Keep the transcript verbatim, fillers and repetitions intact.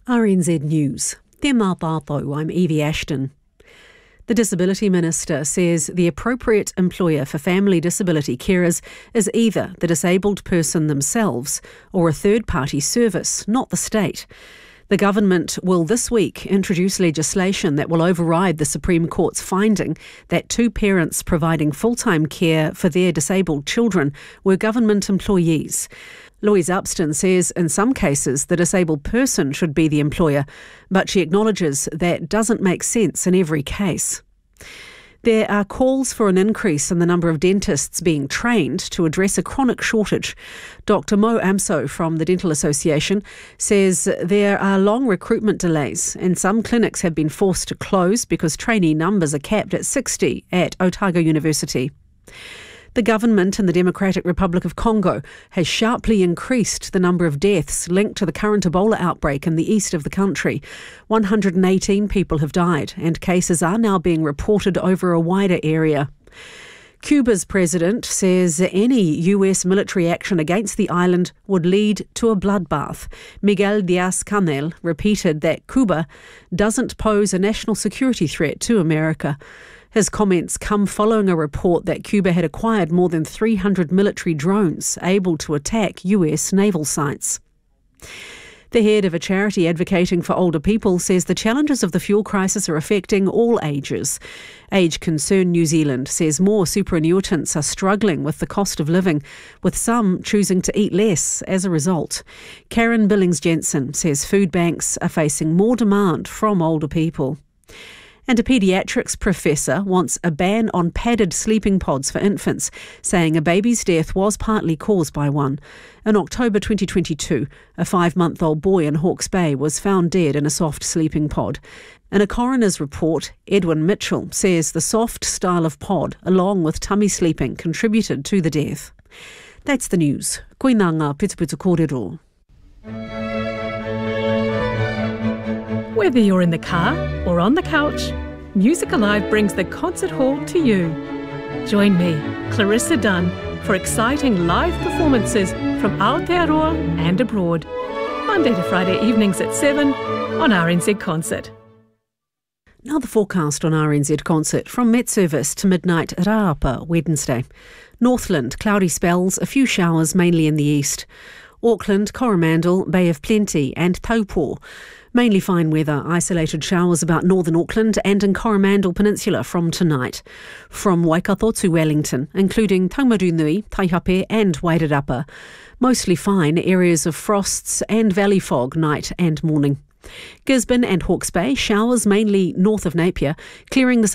R N Z News. Tēnā tātou, I'm Evie Ashton. The Disability Minister says the appropriate employer for family disability carers is either the disabled person themselves or a third-party service, not the state. The government will this week introduce legislation that will override the Supreme Court's finding that two parents providing full-time care for their disabled children were government employees. Louise Upston says in some cases the disabled person should be the employer, but she acknowledges that doesn't make sense in every case. There are calls for an increase in the number of dentists being trained to address a chronic shortage. Doctor Mo Amso from the Dental Association says there are long recruitment delays and some clinics have been forced to close because trainee numbers are capped at sixty at Otago University. The government in the Democratic Republic of Congo has sharply increased the number of deaths linked to the current Ebola outbreak in the east of the country. one hundred eighteen people have died and cases are now being reported over a wider area. Cuba's president says any U S military action against the island would lead to a bloodbath. Miguel Diaz-Canel repeated that Cuba doesn't pose a national security threat to America. His comments come following a report that Cuba had acquired more than three hundred military drones able to attack U S naval sites. The head of a charity advocating for older people says the challenges of the fuel crisis are affecting all ages. Age Concern New Zealand says more superannuitants are struggling with the cost of living, with some choosing to eat less as a result. Karen Billings-Jensen says food banks are facing more demand from older people. And a paediatrics professor wants a ban on padded sleeping pods for infants, saying a baby's death was partly caused by one. In October twenty twenty-two, a five-month-old boy in Hawke's Bay was found dead in a soft sleeping pod. In a coroner's report, Edwin Mitchell says the soft style of pod, along with tummy sleeping, contributed to the death. That's the news. Koina ngā Pitupitu Kōrero. Whether you're in the car or on the couch, Music Alive brings the concert hall to you. Join me, Clarissa Dunn, for exciting live performances from Aotearoa and abroad. Monday to Friday evenings at seven on R N Z Concert. Now the forecast on R N Z Concert from Met Service to midnight at Rāapa, Wednesday. Northland, cloudy spells, a few showers mainly in the east. Auckland, Coromandel, Bay of Plenty and Taupō. Mainly fine weather, isolated showers about northern Auckland and in Coromandel Peninsula from tonight. From Waikato to Wellington, including Taumarunui, Taihape and Wairarapa. Mostly fine, areas of frosts and valley fog night and morning. Gisborne and Hawke's Bay, showers mainly north of Napier, clearing the